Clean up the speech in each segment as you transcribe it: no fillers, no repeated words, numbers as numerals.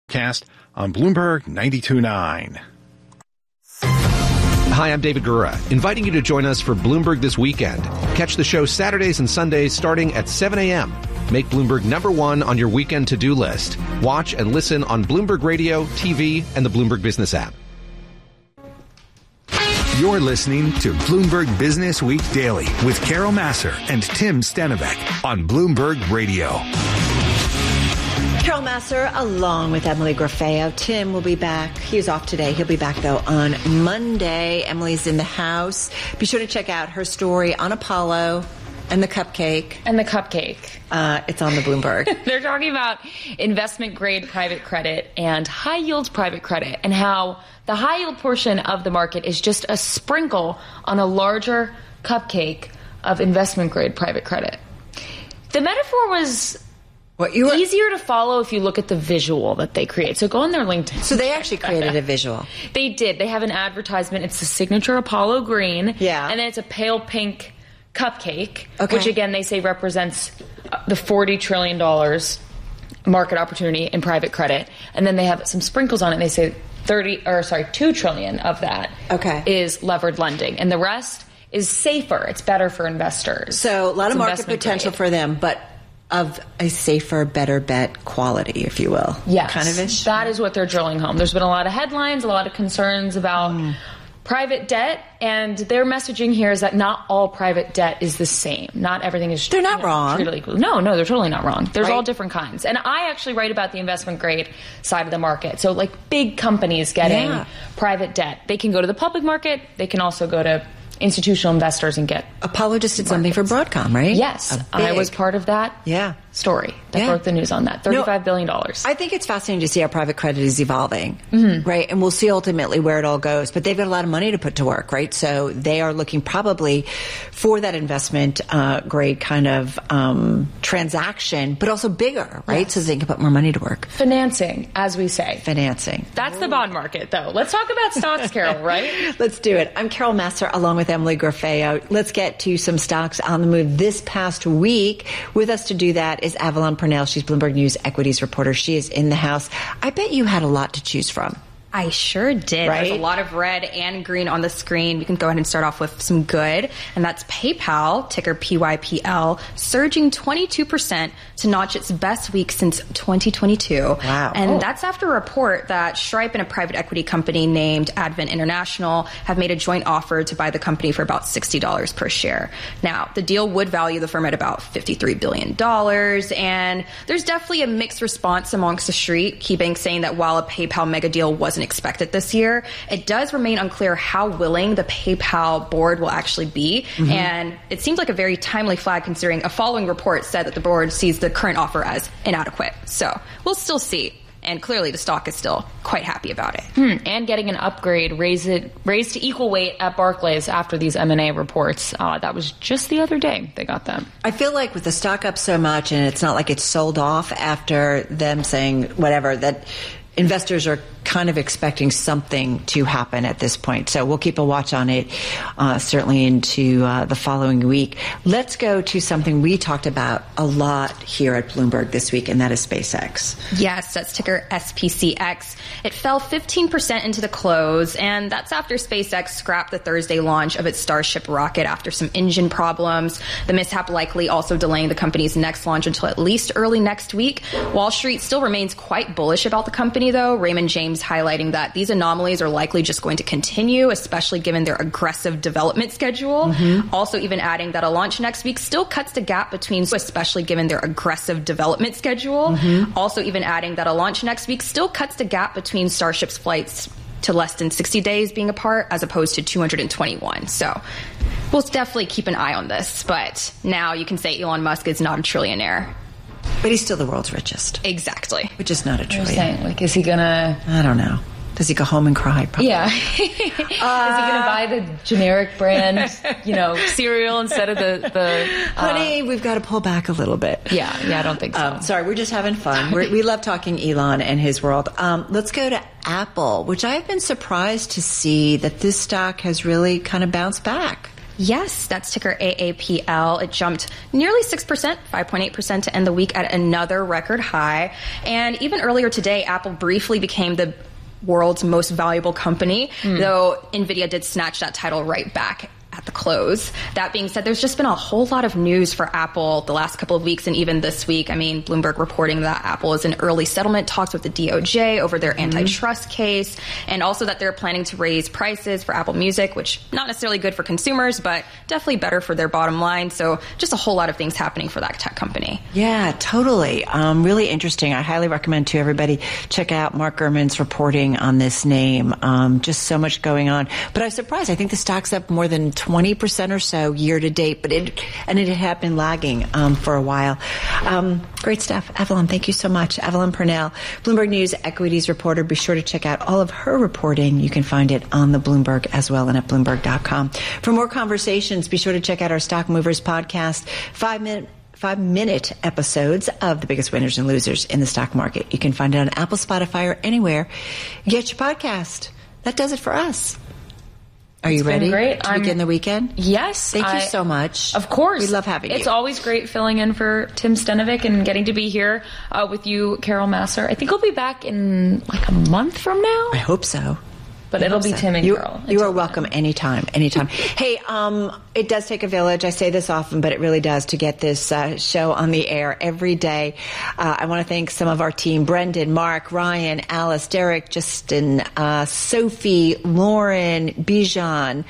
Cast on Bloomberg 92.9. Hi, I'm David Gura, inviting you to join us for Bloomberg This Weekend. Catch the show Saturdays and Sundays starting at 7 a.m. Make Bloomberg #1 on your weekend to-do list. Watch and listen on Bloomberg Radio, TV, and the Bloomberg Business app. You're listening to Bloomberg Business Week Daily with Carol Massar and Tim Stenovec on Bloomberg Radio. Carol Massar along with Emily Grafeo. Tim will be back. He's off today. He'll be back, though, on Monday. Emily's in the house. Be sure to check out her story on Apollo and the cupcake. It's on the Bloomberg. They're talking about investment-grade private credit and high-yield private credit and how the high-yield portion of the market is just a sprinkle on a larger cupcake of investment-grade private credit. The metaphor was easier to follow if you look at the visual that they create. So go on their LinkedIn. So they actually created a visual. They did. They have an advertisement. It's the signature Apollo green. Yeah. And then it's a pale pink cupcake, which again they say represents the $40 trillion market opportunity in private credit. And then they have some sprinkles on it. And they say $2 trillion of that is levered lending. And the rest is safer. It's better for investors. So a lot of market potential for them, but of a safer, better bet quality, if you will. Yes. Kind of ish. That is what they're drilling home. There's been a lot of headlines, a lot of concerns about private debt, and their messaging here is that not all private debt is the same. Not everything is They're not wrong. treated equally. No, they're totally not wrong. There's all different kinds. And I actually write about the investment grade side of the market. So like big companies getting private debt. They can go to the public market. They can also go to institutional investors and get Apollo just did something for Broadcom, right? Yes. I was part of that story that broke the news on that. $35 billion. I think it's fascinating to see how private credit is evolving, right? And we'll see ultimately where it all goes. But they've got a lot of money to put to work, right? So they are looking probably for that investment grade kind of transaction, but also bigger, right? Yes. So they can put more money to work. Financing, as we say. Financing. That's the bond market, though. Let's talk about stocks, Carol, right? Let's do it. I'm Carol Massar along with Emily Grafeo. Let's get to some stocks on the move this past week. With us to do that is Avalon Purnell. She's Bloomberg News equities reporter. She is in the house. I bet you had a lot to choose from. I sure did. Right? There's a lot of red and green on the screen. We can go ahead and start off with some good, and that's PayPal, ticker PYPL, surging 22% to notch its best week since 2022. Wow. And that's after a report that Stripe and a private equity company named Advent International have made a joint offer to buy the company for about $60 per share. Now, the deal would value the firm at about $53 billion, and there's definitely a mixed response amongst the street. KeyBank saying that while a PayPal mega deal wasn't expected this year, it does remain unclear how willing the PayPal board will actually be. And it seems like a very timely flag considering a following report said that the board sees the current offer as inadequate. So we'll still see. And clearly the stock is still quite happy about it. And getting an upgrade, raised to equal weight at Barclays after these M&A reports. That was just the other day they got them. I feel like with the stock up so much, and it's not like it's sold off after them saying whatever, that investors are kind of expecting something to happen at this point. So we'll keep a watch on it, certainly into the following week. Let's go to something we talked about a lot here at Bloomberg this week, and that is SpaceX. Yes, that's ticker SPCX. It fell 15% into the close, and that's after SpaceX scrapped the Thursday launch of its Starship rocket after some engine problems. The mishap likely also delaying the company's next launch until at least early next week. Wall Street still remains quite bullish about the company, though. Raymond James highlighting that these anomalies are likely just going to continue, especially given their aggressive development schedule. Also even adding that a launch next week still cuts the gap between, especially given their aggressive development schedule. Also even adding that a launch next week still cuts the gap between Starship's flights to less than 60 days being apart as opposed to 221. So we'll definitely keep an eye on this. But now you can say Elon Musk is not a trillionaire. But he's still the world's richest. Exactly. Which is not a trillion. Saying, like, is he gonna... I don't know. Does he go home and cry? Probably. Yeah. Is he going to buy the generic brand, cereal instead of the Honey, we've got to pull back a little bit. Yeah, I don't think so. Sorry, we're just having fun. We love talking Elon and his world. Let's go to Apple, which I've been surprised to see that this stock has really kind of bounced back. Yes, that's ticker AAPL. It jumped nearly 6%, 5.8% to end the week at another record high. And even earlier today, Apple briefly became the world's most valuable company, though NVIDIA did snatch that title right back at the close. That being said, there's just been a whole lot of news for Apple the last couple of weeks and even this week. I mean, Bloomberg reporting that Apple is in early settlement talks with the DOJ over their antitrust case, and also that they're planning to raise prices for Apple Music, which not necessarily good for consumers, but definitely better for their bottom line. So just a whole lot of things happening for that tech company. Yeah, totally. Really interesting. I highly recommend to everybody check out Mark Gurman's reporting on this name. Just so much going on. But I was surprised. I think the stock's up more than 20% or so year to date, but it had been lagging for a while. Great stuff. Evelyn, thank you so much. Evelyn Purnell, Bloomberg News equities reporter. Be sure to check out all of her reporting. You can find it on the Bloomberg as well and at Bloomberg.com. For more conversations, be sure to check out our Stock Movers podcast, 5-minute episodes of the biggest winners and losers in the stock market. You can find it on Apple, Spotify, or anywhere you get your podcast. That does it for us. Are you ready to begin the weekend? Yes. Thank you so much. Of course. We love having you. It's always great filling in for Tim Stenovic and getting to be here with you, Carol Massar. I think we'll be back in like a month from now. I hope so. But it'll be Tim and Carol. You are welcome anytime. Hey, it does take a village. I say this often, but it really does to get this show on the air every day. I want to thank some of our team, Brendan, Mark, Ryan, Alice, Derek, Justin, Sophie, Lauren, Bijan,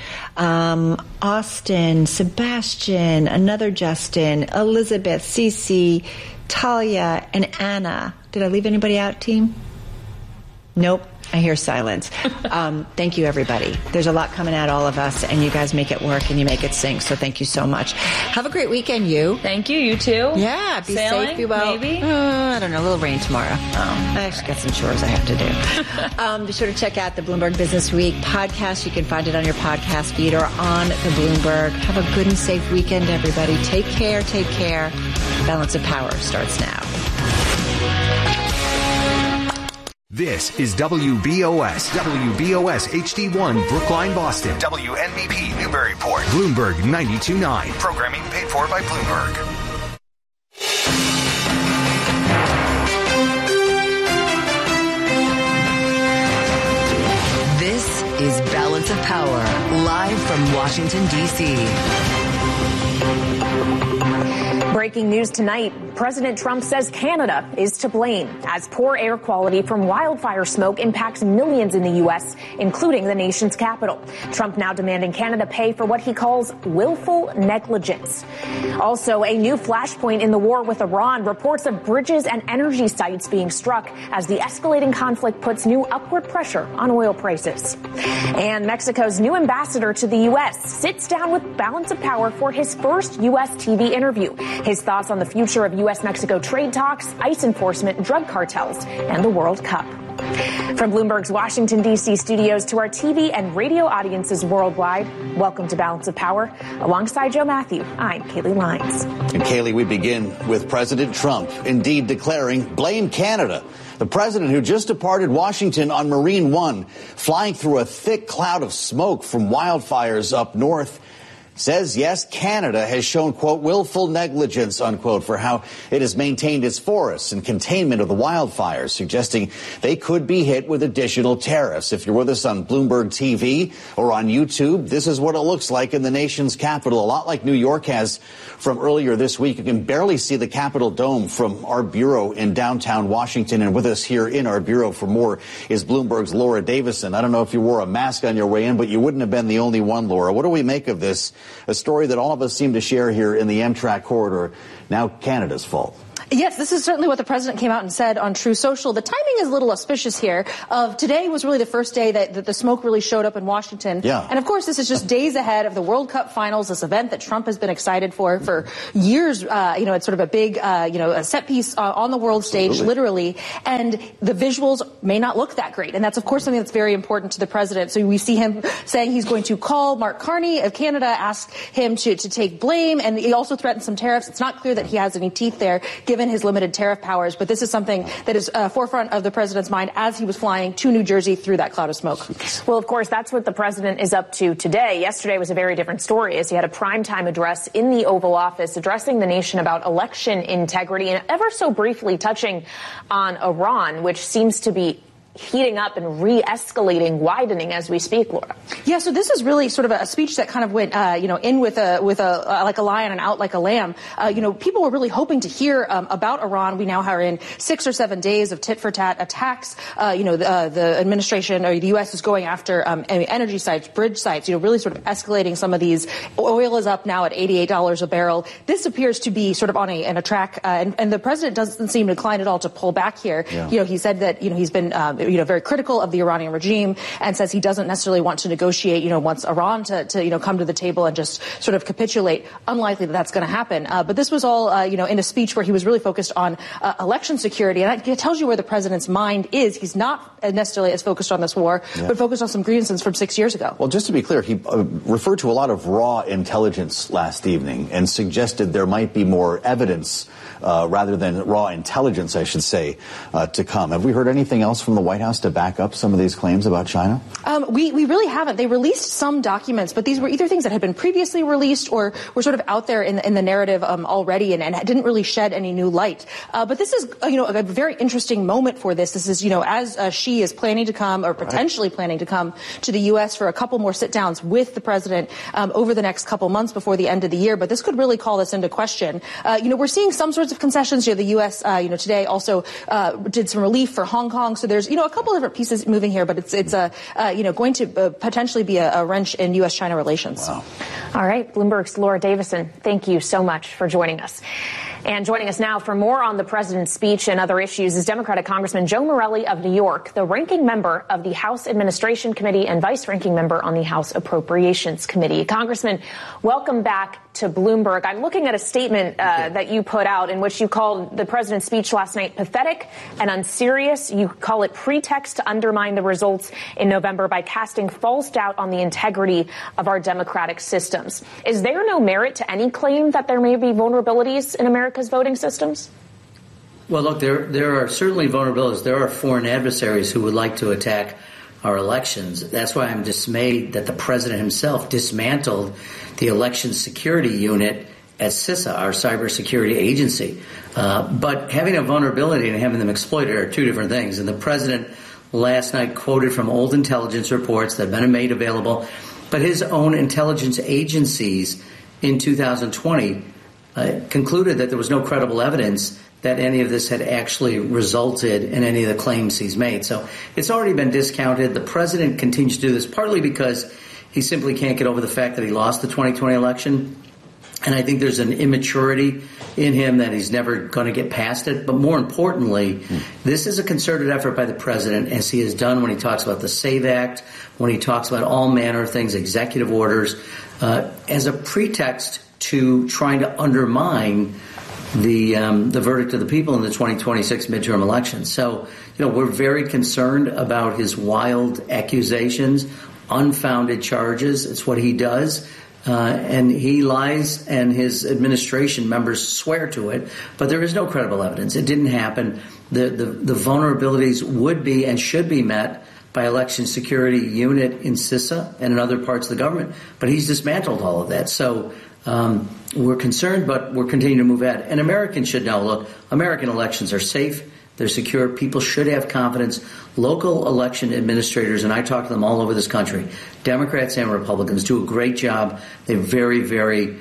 Austin, Sebastian, another Justin, Elizabeth, Cece, Talia, and Anna. Did I leave anybody out, team? Nope. I hear silence. Thank you, everybody. There's a lot coming at all of us, and you guys make it work and you make it sing. So thank you so much. Have a great weekend, you. Thank you. You too. Yeah. Be Sailing, safe. Be well. Maybe. I don't know. A little rain tomorrow. I actually got some chores I have to do. Be sure to check out the Bloomberg Business Week podcast. You can find it on your podcast feed or on the Bloomberg. Have a good and safe weekend, everybody. Take care. Take care. Balance of Power starts now. This is WBOS HD1 Brookline, Boston. WNBP Newburyport. Bloomberg 92.9. Programming paid for by Bloomberg. This is Balance of Power, live from Washington, D.C. Breaking news tonight, President Trump says Canada is to blame as poor air quality from wildfire smoke impacts millions in the U.S., including the nation's capital. Trump now demanding Canada pay for what he calls willful negligence. Also, a new flashpoint in the war with Iran, reports of bridges and energy sites being struck as the escalating conflict puts new upward pressure on oil prices. And Mexico's new ambassador to the U.S. sits down with Balance of Power for his first U.S. TV interview. His thoughts on the future of U.S.-Mexico trade talks, ICE enforcement, drug cartels, and the World Cup. From Bloomberg's Washington, D.C. studios to our TV and radio audiences worldwide, welcome to Balance of Power. Alongside Joe Matthew, I'm Kaylee Lyons. And Kaylee, we begin with President Trump indeed declaring blame Canada. The president who just departed Washington on Marine One, flying through a thick cloud of smoke from wildfires up north, says, yes, Canada has shown, quote, willful negligence, unquote, for how it has maintained its forests and containment of the wildfires, suggesting they could be hit with additional tariffs. If you're with us on Bloomberg TV or on YouTube, this is what it looks like in the nation's capital, a lot like New York has from earlier this week. You can barely see the Capitol Dome from our bureau in downtown Washington. And with us here in our bureau for more is Bloomberg's Laura Davison. I don't know if you wore a mask on your way in, but you wouldn't have been the only one, Laura. What do we make of this? A story that all of us seem to share here in the Amtrak corridor, now Canada's fault. Yes, this is certainly what the president came out and said on True Social. The timing is a little auspicious here. Today was really the first day that the smoke really showed up in Washington. Yeah. And of course, this is just days ahead of the World Cup finals, this event that Trump has been excited for years. It's sort of a big, a set piece on the world stage, literally. And the visuals may not look that great. And that's, of course, something that's very important to the president. So we see him saying he's going to call Mark Carney of Canada, ask him to take blame. And he also threatened some tariffs. It's not clear that he has any teeth there, given given his limited tariff powers. But this is something that is forefront of the president's mind as he was flying to New Jersey through that cloud of smoke. Well, of course, that's what the president is up to today. Yesterday was a very different story as he had a primetime address in the Oval Office addressing the nation about election integrity and ever so briefly touching on Iran, which seems to be heating up and re-escalating, widening as we speak, Laura. Yeah, so this is really sort of a speech that kind of went, in with a like a lion and out like a lamb. People were really hoping to hear about Iran. We now are in 6 or 7 days of tit-for-tat attacks. The administration or the U.S. is going after energy sites, bridge sites, really sort of escalating some of these. Oil is up now at $88 a barrel. This appears to be sort of on a track, and the president doesn't seem inclined at all to pull back here. Yeah. He said that, he's been very critical of the Iranian regime and says he doesn't necessarily want to negotiate, wants Iran to come to the table and just sort of capitulate. Unlikely that that's going to happen. But this was all, in a speech where he was really focused on election security. And that tells you where the president's mind is. He's not necessarily as focused on this war, but focused on some grievances from 6 years ago. Well, just to be clear, he referred to a lot of raw intelligence last evening and suggested there might be more evidence rather than raw intelligence, I should say, to come. Have we heard anything else from the White House to back up some of these claims about China? We really haven't. They released some documents, but these were either things that had been previously released or were sort of out there in the narrative already and didn't really shed any new light. But this is, a very interesting moment for this. This is, as Xi is planning to come or potentially planning to come to the U.S. for a couple more sit-downs with the president over the next couple months before the end of the year. But this could really call this into question. We're seeing some sorts of concessions. The U.S., today also did some relief for Hong Kong. So there's, a couple different pieces moving here, but it's going to potentially be a wrench in U.S.-China relations. Wow. All right. Bloomberg's Laura Davison, thank you so much for joining us. And joining us now for more on the president's speech and other issues is Democratic Congressman Joe Morelli of New York, the ranking member of the House Administration Committee and vice-ranking member on the House Appropriations Committee. Congressman, welcome back to Bloomberg. I'm looking at a statement that you put out in which you called the president's speech last night pathetic and unserious. You call it pretext to undermine the results in November by casting false doubt on the integrity of our democratic systems. Is there no merit to any claim that there may be vulnerabilities in America's voting systems? Well, look, there are certainly vulnerabilities. There are foreign adversaries who would like to attack our elections. That's why I'm dismayed that the president himself dismantled the election security unit at CISA, our cybersecurity agency. But having a vulnerability and having them exploited are two different things. And the president last night quoted from old intelligence reports that have been made available, but his own intelligence agencies in 2020 concluded that there was no credible evidence that any of this had actually resulted in any of the claims he's made. So it's already been discounted. The president continues to do this partly because he simply can't get over the fact that he lost the 2020 election. And I think there's an immaturity in him that he's never going to get past it. But more importantly, this is a concerted effort by the president, as he has done when he talks about the SAVE Act, when he talks about all manner of things, executive orders, as a pretext to trying to undermine the verdict of the people in the 2026 midterm elections. So, we're very concerned about his wild accusations, unfounded charges. It's what he does. And he lies, and his administration members swear to it. But there is no credible evidence. It didn't happen. The vulnerabilities would be and should be met by election security unit in CISA and in other parts of the government. But he's dismantled all of that. So we're concerned, but we're continuing to move ahead. And Americans should know, look, American elections are safe. They're secure. People should have confidence. Local election administrators, and I talk to them all over this country, Democrats and Republicans, do a great job. They're very, very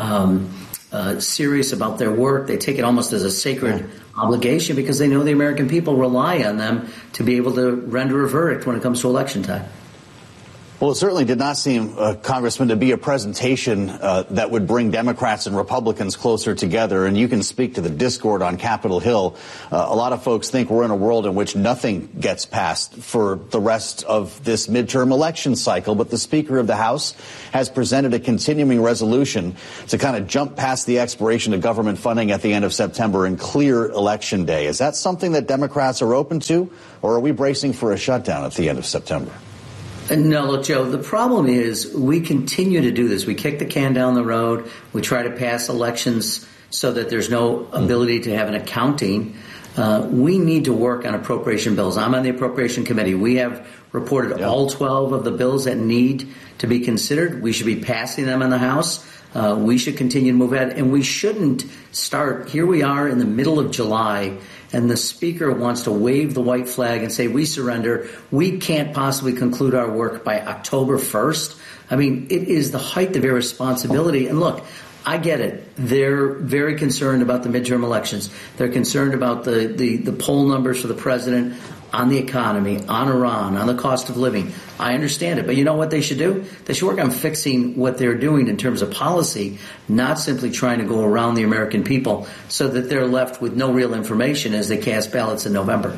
serious about their work. They take it almost as a sacred obligation because they know the American people rely on them to be able to render a verdict when it comes to election time. Well, it certainly did not seem, Congressman, to be a presentation that would bring Democrats and Republicans closer together. And you can speak to the discord on Capitol Hill. A lot of folks think we're in a world in which nothing gets passed for the rest of this midterm election cycle. But the Speaker of the House has presented a continuing resolution to kind of jump past the expiration of government funding at the end of September and clear Election Day. Is that something that Democrats are open to, or are we bracing for a shutdown at the end of September? No, look, Joe, the problem is we continue to do this. We kick the can down the road. We try to pass elections so that there's no ability to have an accounting. We need to work on appropriation bills. I'm on the appropriation committee. We have reported all 12 of the bills that need to be considered. We should be passing them in the House. We should continue to move ahead, and we shouldn't start. Here we are in the middle of July, and the Speaker wants to wave the white flag and say, we surrender. We can't possibly conclude our work by October 1st. I mean, it is the height of irresponsibility. And look, I get it. They're very concerned about the midterm elections. They're concerned about the poll numbers for the president, on the economy, on Iran, on the cost of living. I understand it. But you know what they should do? They should work on fixing what they're doing in terms of policy, not simply trying to go around the American people so that they're left with no real information as they cast ballots in November.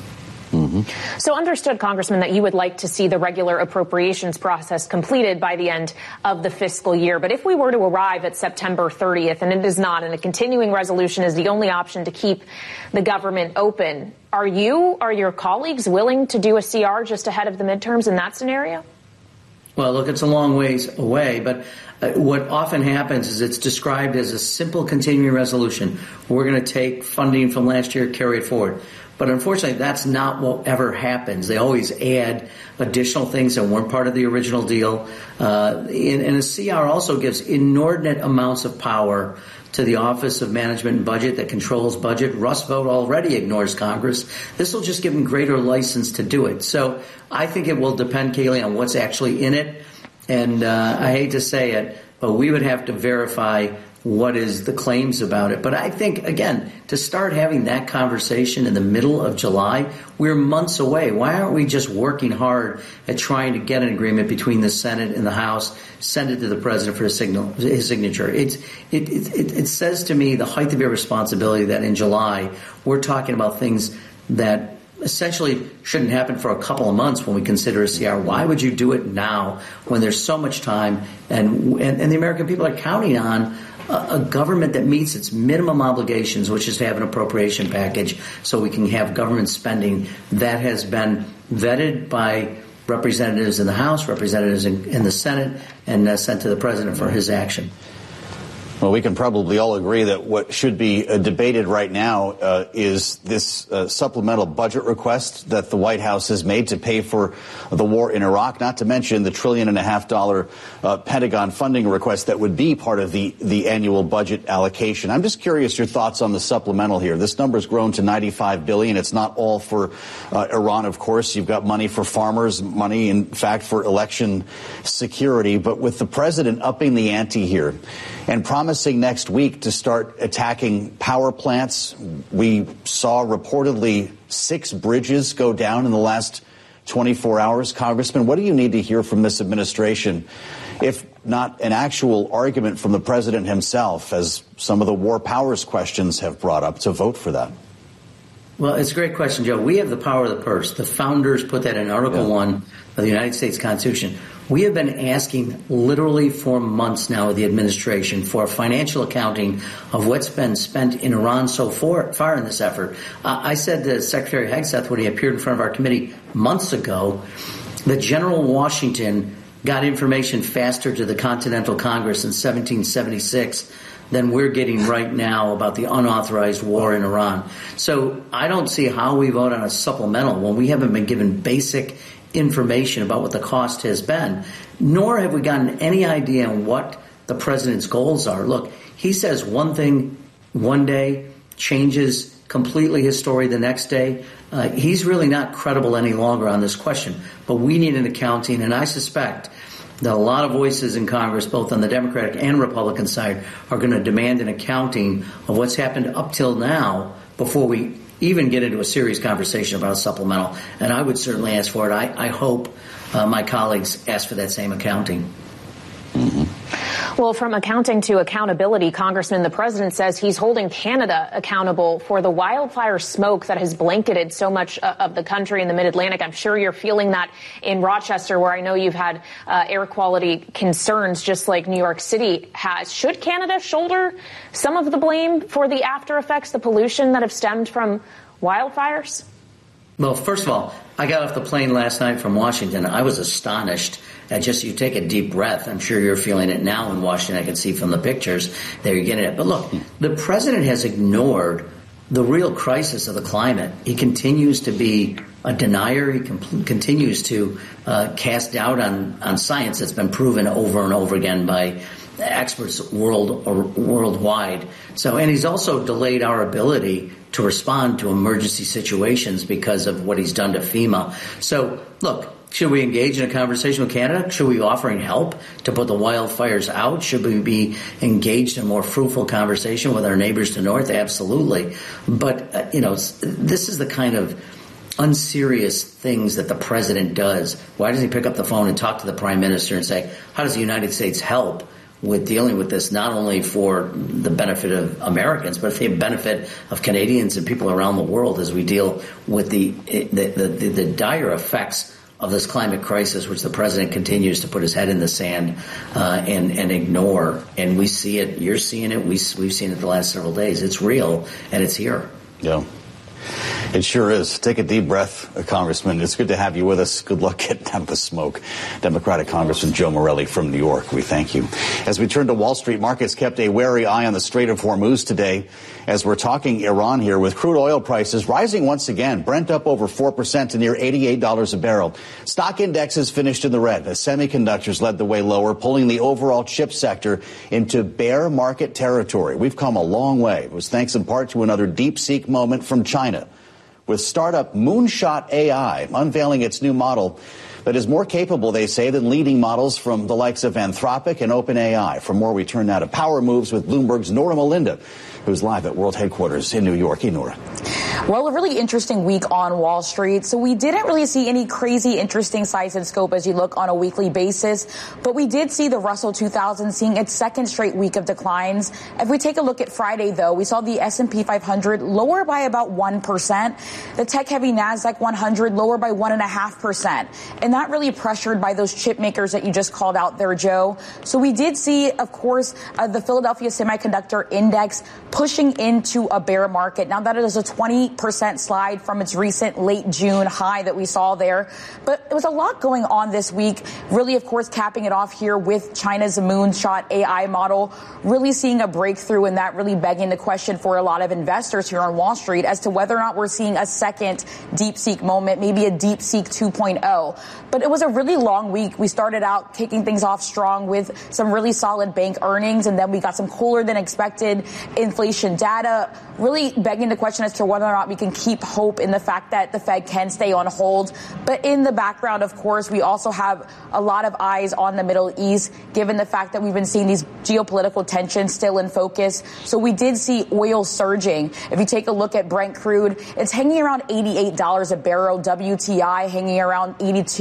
Mm-hmm. So understood, Congressman, that you would like to see the regular appropriations process completed by the end of the fiscal year. But if we were to arrive at September 30th, and it is not, and a continuing resolution is the only option to keep the government open, are your colleagues willing to do a CR just ahead of the midterms in that scenario? Well, look, it's a long ways away, but what often happens is it's described as a simple continuing resolution. We're going to take funding from last year, carry it forward. But unfortunately, that's not what ever happens. They always add additional things that weren't part of the original deal. And a CR also gives inordinate amounts of power to the Office of Management and Budget that controls budget. Rust vote already ignores Congress. This will just give them greater license to do it. So I think it will depend, Kayleigh, on what's actually in it. And I hate to say it, but we would have to verify what is the claims about it. But I think, again, to start having that conversation in the middle of July, we're months away. Why aren't we just working hard at trying to get an agreement between the Senate and the House, send it to the president for his signature? It says to me the height of irresponsibility that in July we're talking about things that essentially shouldn't happen for a couple of months when we consider a CR. Why would you do it now when there's so much time and the American people are counting on a government that meets its minimum obligations, which is to have an appropriation package so we can have government spending that has been vetted by representatives in the House, representatives in the Senate, and sent to the president for his action. Well, we can probably all agree that what should be debated right now is this supplemental budget request that the White House has made to pay for the war in Iraq, not to mention the $1.5 trillion Pentagon funding request that would be part of the annual budget allocation. I'm just curious your thoughts on the supplemental here. This number's grown to $95 billion. It's not all for Iran, of course. You've got money for farmers, money, in fact, for election security. But with the president upping the ante here and promising next week to start attacking power plants. We saw reportedly 6 bridges go down in the last 24 hours. Congressman, what do you need to hear from this administration, if not an actual argument from the president himself, as some of the war powers questions have brought up, to vote for that? Well, it's a great question, Joe. We have the power of the purse. The founders put that in Article 1 of the United States Constitution. We have been asking literally for months now of the administration for financial accounting of what's been spent in Iran so far in this effort. I said to Secretary Hegseth when he appeared in front of our committee months ago that General Washington got information faster to the Continental Congress in 1776 than we're getting right now about the unauthorized war in Iran. So I don't see how we vote on a supplemental when we haven't been given basic information about what the cost has been, nor have we gotten any idea on what the president's goals are. Look, he says one thing one day, changes completely his story the next day. He's really not credible any longer on this question, but we need an accounting, and I suspect that a lot of voices in Congress, both on the Democratic and Republican side, are going to demand an accounting of what's happened up till now before we even get into a serious conversation about a supplemental. And I would certainly ask for it. I hope my colleagues ask for that same accounting. Mm-hmm. Well, from accounting to accountability, Congressman, the president says he's holding Canada accountable for the wildfire smoke that has blanketed so much of the country in the mid-Atlantic. I'm sure you're feeling that in Rochester, where I know you've had air quality concerns, just like New York City has. Should Canada shoulder some of the blame for the after effects, the pollution that have stemmed from wildfires? Well, first of all, I got off the plane last night from Washington. I was astonished at just, you take a deep breath. I'm sure you're feeling it now in Washington. I can see from the pictures that you're getting it. But look, the president has ignored the real crisis of the climate. He continues to be a denier. He continues to cast doubt on science that's been proven over and over again by experts worldwide. And he's also delayed our ability to respond to emergency situations because of what he's done to FEMA. So, look, should we engage in a conversation with Canada? Should we be offering help to put the wildfires out? Should we be engaged in a more fruitful conversation with our neighbors to the north? Absolutely. But, this is the kind of unserious things that the president does. Why doesn't he pick up the phone and talk to the prime minister and say, how does the United States help with dealing with this, not only for the benefit of Americans, but for the benefit of Canadians and people around the world as we deal with the dire effects of this climate crisis, which the president continues to put his head in the sand and ignore. And we see it. You're seeing it. We've seen it the last several days. It's real, and it's here. Yeah. It sure is. Take a deep breath, Congressman. It's good to have you with us. Good luck getting out of the smoke. Democratic Congressman Joe Morelli from New York, we thank you. As we turn to Wall Street, markets kept a wary eye on the Strait of Hormuz today. As we're talking Iran here, with crude oil prices rising once again, Brent up over 4% to near $88 a barrel. Stock indexes finished in the red as semiconductors led the way lower, pulling the overall chip sector into bear market territory. We've come a long way. It was thanks in part to another DeepSeek moment from China, with startup Moonshot AI unveiling its new model that is more capable, they say, than leading models from the likes of Anthropic and OpenAI. For more, we turn now to Power Moves with Bloomberg's Nora Melinda, who's live at World Headquarters in New York. Hey, Nora. Well, a really interesting week on Wall Street. So we didn't really see any crazy interesting size and scope as you look on a weekly basis. But we did see the Russell 2000 seeing its second straight week of declines. If we take a look at Friday, though, we saw the S&P 500 lower by about 1%. The tech-heavy NASDAQ 100 lower by 1.5%. And that really pressured by those chip makers that you just called out there, Joe. So we did see, of course, the Philadelphia Semiconductor Index pushing into a bear market. Now, that is a 20% slide from its recent late June high that we saw there. But there was a lot going on this week, really, of course, capping it off here with China's Moonshot AI model, really seeing a breakthrough, and that really begging the question for a lot of investors here on Wall Street as to whether or not we're seeing a second DeepSeek moment, maybe a DeepSeek 2.0. But it was a really long week. We started out kicking things off strong with some really solid bank earnings, and then we got some cooler than expected inflation data, really begging the question as to whether or not we can keep hope in the fact that the Fed can stay on hold. But in the background, of course, we also have a lot of eyes on the Middle East, given the fact that we've been seeing these geopolitical tensions still in focus. So we did see oil surging. If you take a look at Brent crude, it's hanging around $88 a barrel. WTI hanging around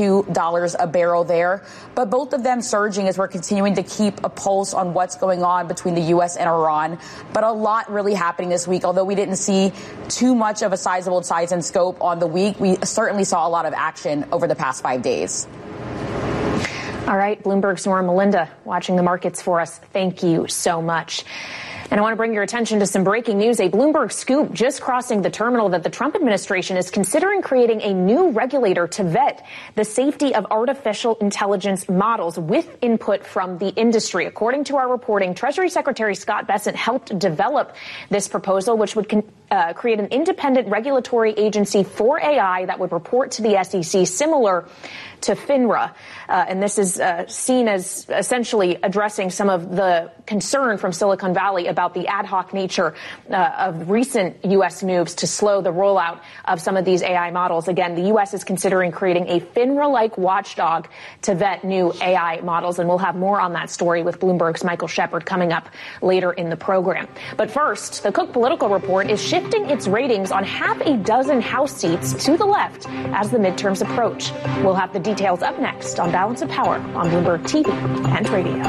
$82 a barrel there. But both of them surging as we're continuing to keep a pulse on what's going on between the U.S. and Iran. But a lot really happening this week. Although we didn't see too much of a sizable size and scope on the week, we certainly saw a lot of action over the past 5 days. All right, Bloomberg's Nora Melinda watching the markets for us. Thank you so much. And I want to bring your attention to some breaking news. A Bloomberg scoop just crossing the terminal that the Trump administration is considering creating a new regulator to vet the safety of artificial intelligence models with input from the industry. According to our reporting, Treasury Secretary Scott Bessent helped develop this proposal, which would create an independent regulatory agency for AI that would report to the SEC, similar to FINRA. And this is seen as essentially addressing some of the concern from Silicon Valley about the ad hoc nature of recent U.S. moves to slow the rollout of some of these AI models. Again, the U.S. is considering creating a FINRA-like watchdog to vet new AI models, and we'll have more on that story with Bloomberg's Michael Shepard coming up later in the program. But first, the Cook Political Report is shifting its ratings on half a dozen House seats to the left as the midterms approach. We'll have the details up next on Balance of Power on Bloomberg TV and radio.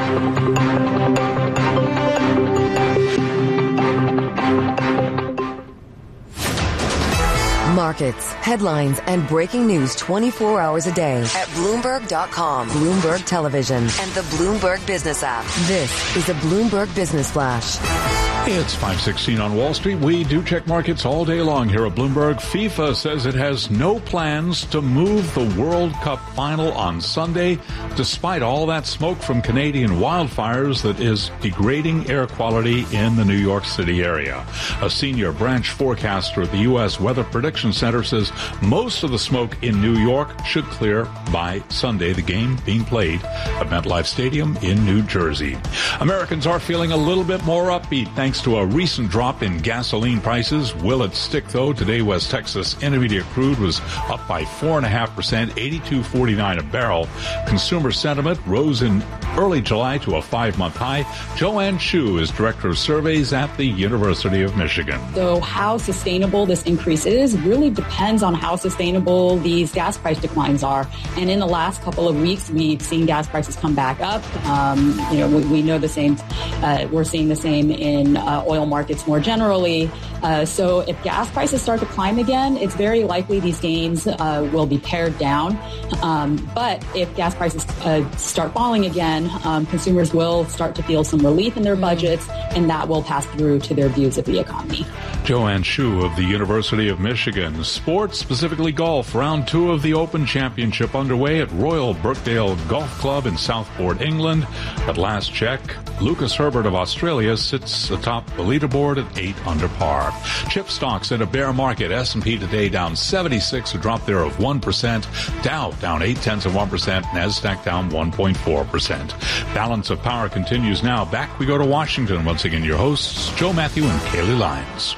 Markets, headlines, and breaking news 24 hours a day at Bloomberg.com, Bloomberg Television, and the Bloomberg Business app. This is a Bloomberg Business Flash. It's 5:16 on Wall Street. We do check markets all day long here at Bloomberg. FIFA says it has no plans to move the World Cup final on Sunday, despite all that smoke from Canadian wildfires that is degrading air quality in the New York City area. A senior branch forecaster at the U.S. Weather Prediction Center says most of the smoke in New York should clear by Sunday, the game being played at MetLife Stadium in New Jersey. Americans are feeling a little bit more upbeat thanks to a recent drop in gasoline prices. Will it stick, though? Today, West Texas Intermediate crude was up by 4.5%, $82.49 a barrel. Consumer sentiment rose in early July to a 5-month high. Joanne Shu is Director of Surveys at the University of Michigan. So how sustainable this increase is really depends on how sustainable these gas price declines are. And in the last couple of weeks, we've seen gas prices come back up. We know the same. We're seeing the same in oil markets more generally. So if gas prices start to climb again, it's very likely these gains will be pared down. But if gas prices start falling again, consumers will start to feel some relief in their budgets, and that will pass through to their views of the economy. Joanne Shu of the University of Michigan. Sports, specifically golf. Round 2 of the Open Championship underway at Royal Birkdale Golf Club in Southport, England. At last check, Lucas Herbert of Australia sits atop the leaderboard at 8 under par. Chip stocks in a bear market. S&P today down 76, a drop there of 1%. Dow down 0.8%. NASDAQ down 1.4%. Balance of Power continues now. Back we go to Washington. Once again, your hosts, Joe Matthew and Kaylee Lyons.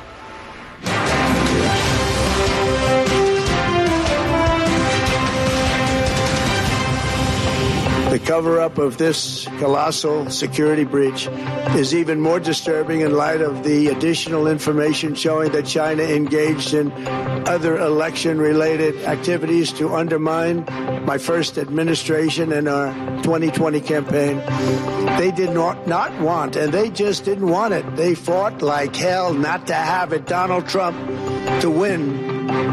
The cover-up of this colossal security breach is even more disturbing in light of the additional information showing that China engaged in other election-related activities to undermine my first administration and our 2020 campaign. They did not want, and they just didn't want it. They fought like hell not to have it, Donald Trump, to win.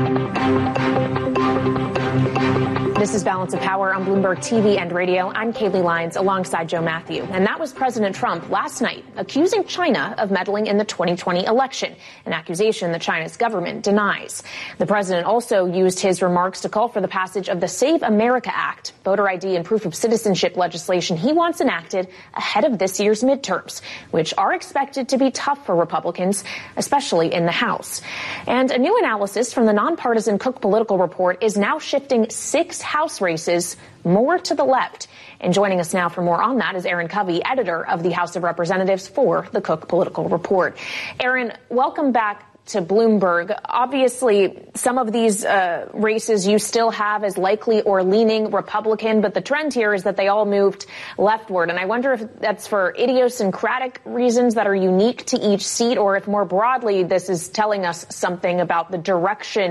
This is Balance of Power on Bloomberg TV and radio. I'm Kaylee Lyons alongside Joe Matthew. And that was President Trump last night accusing China of meddling in the 2020 election, an accusation that China's government denies. The president also used his remarks to call for the passage of the Save America Act, voter ID and proof of citizenship legislation he wants enacted ahead of this year's midterms, which are expected to be tough for Republicans, especially in the House. And a new analysis from the nonpartisan Cook Political Report is now shifting 6 House races more to the left. And joining us now for more on that is Aaron Covey, editor of the House of Representatives for the Cook Political Report. Aaron, welcome back to Bloomberg. Obviously, some of these races you still have as likely or leaning Republican, but the trend here is that they all moved leftward. And I wonder if that's for idiosyncratic reasons that are unique to each seat, or if more broadly this is telling us something about the direction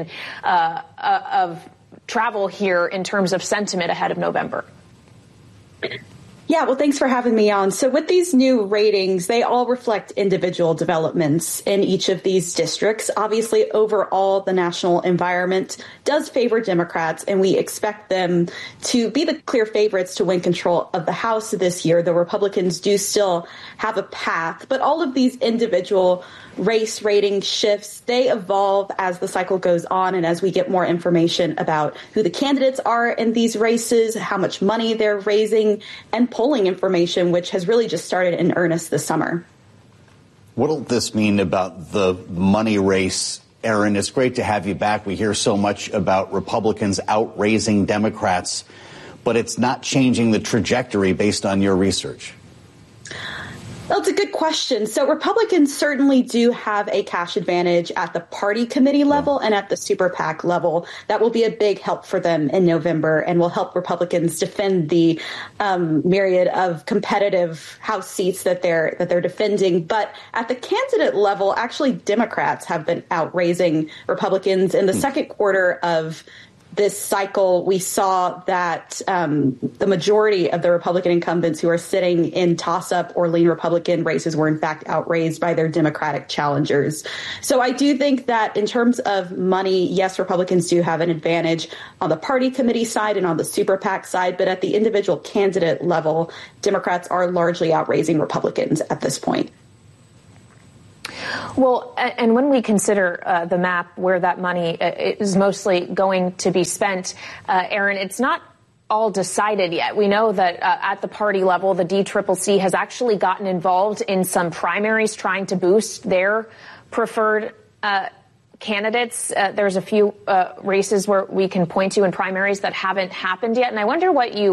of travel here in terms of sentiment ahead of November. Yeah, well, thanks for having me on. So with these new ratings, they all reflect individual developments in each of these districts. Obviously, overall, the national environment does favor Democrats, and we expect them to be the clear favorites to win control of the House this year. The Republicans do still have a path, but all of these individual race rating shifts, they evolve as the cycle goes on and as we get more information about who the candidates are in these races, how much money they're raising, and polling information, which has really just started in earnest this summer. What'll this mean about the money race, Aaron? It's great to have you back. We hear so much about Republicans outraising Democrats, but it's not changing the trajectory based on your research. Well, it's a good question. So Republicans certainly do have a cash advantage at the party committee level and at the super PAC level. That will be a big help for them in November and will help Republicans defend the myriad of competitive House seats that they're defending. But at the candidate level, actually, Democrats have been outraising Republicans. In the second quarter of this cycle, we saw that the majority of the Republican incumbents who are sitting in toss-up or lean Republican races were in fact outraised by their Democratic challengers. So I do think that in terms of money, yes, Republicans do have an advantage on the party committee side and on the super PAC side, but at the individual candidate level, Democrats are largely outraising Republicans at this point. Well, and when we consider the map where that money is mostly going to be spent, Aaron, it's not all decided yet. We know that at the party level, the DCCC has actually gotten involved in some primaries trying to boost their preferred candidates. There's a few races where we can point to in primaries that haven't happened yet. And I wonder what you